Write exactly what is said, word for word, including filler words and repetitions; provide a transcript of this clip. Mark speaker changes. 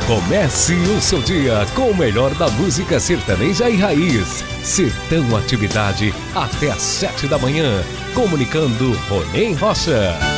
Speaker 1: Comece o seu dia com o melhor da música sertaneja e raiz. Sertão Atividade até às sete da manhã. Comunicando Ronem Rocha.